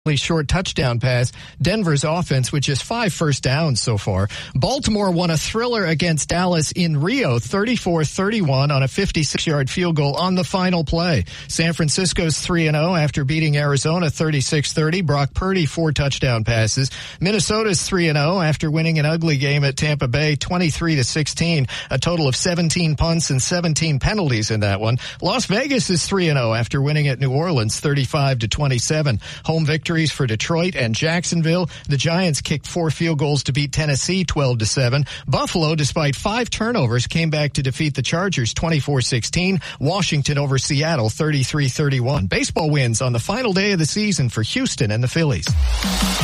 short touchdown pass. Denver's offense with just 5 first downs so far. Baltimore won a thriller against Dallas in Rio, 34-31 on a 56-yard field goal on the final play. San Francisco's 3-0 after beating Arizona 36-30. Brock Purdy 4 touchdown passes. Minnesota's 3-0 after winning an ugly game at Tampa Bay 23-16. A total of 17 punts and 17 penalties in that one. Las Vegas is 3-0 after winning at New Orleans 35-27. Home victories for Detroit and Jacksonville. The Giants kicked 4 field goals to beat Tennessee 12-7. Buffalo, despite 5 turnovers, came back to defeat the Chargers 24-16. Washington over Seattle 33-31. Baseball wins on the final day of the season for Houston and the Phillies.